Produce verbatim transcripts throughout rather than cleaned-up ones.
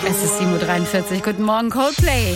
Es ist sieben Uhr dreiundvierzig. Guten Morgen, Coldplay.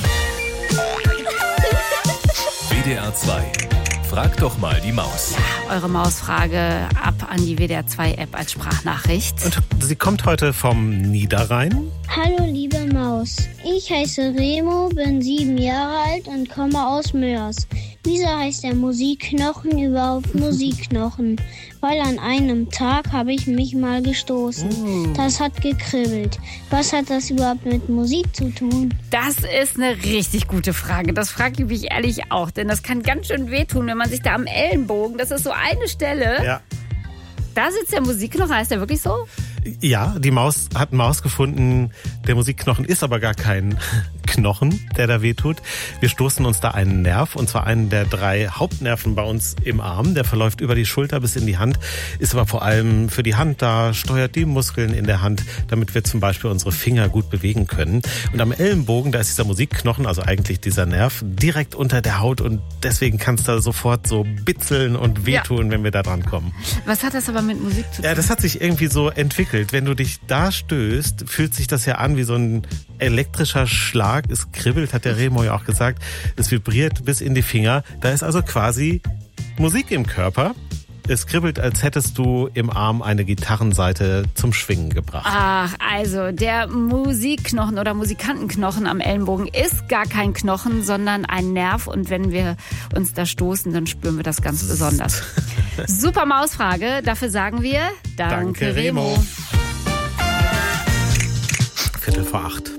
W D R zwei. Frag doch mal die Maus. Ja, eure Mausfrage ab an die W D R zwei App als Sprachnachricht. Und sie kommt heute vom Niederrhein. Hallo liebe Maus, ich heiße Remo, bin sieben Jahre alt und komme aus Mörs. Wieso heißt der Musikknochen überhaupt Musikknochen? Weil an einem Tag habe ich mich mal gestoßen. Das hat gekribbelt. Was hat das überhaupt mit Musik zu tun? Das ist eine richtig gute Frage. Das frage ich mich ehrlich auch, denn das kann ganz schön wehtun, wenn man sich da am Ellenbogen, das ist so eine Stelle, Ja. da sitzt der Musikknochen, heißt der wirklich so? Ja, die Maus hat eine Maus gefunden. Der Musikknochen ist aber gar kein Knochen, der da wehtut. Wir stoßen uns da einen Nerv, und zwar einen der drei Hauptnerven bei uns im Arm. Der verläuft über die Schulter bis in die Hand, ist aber vor allem für die Hand da, steuert die Muskeln in der Hand, damit wir zum Beispiel unsere Finger gut bewegen können. Und am Ellenbogen, da ist dieser Musikknochen, also eigentlich dieser Nerv, direkt unter der Haut, und deswegen kann es da sofort so bitzeln und wehtun, ja, wenn wir da dran kommen. Was hat das aber mit Musik zu tun? Ja, das hat sich irgendwie so entwickelt. Wenn du dich da stößt, fühlt sich das ja an wie so ein elektrischer Schlag. Es kribbelt, hat der Remo ja auch gesagt. Es vibriert bis in die Finger. Da ist also quasi Musik im Körper. Es kribbelt, als hättest du im Arm eine Gitarrensaite zum Schwingen gebracht. Ach, also der Musikknochen oder Musikantenknochen am Ellenbogen ist gar kein Knochen, sondern ein Nerv. Und wenn wir uns da stoßen, dann spüren wir das ganz besonders. Super Mausfrage. Dafür sagen wir Danke, Danke Remo. Remo. Viertel vor acht.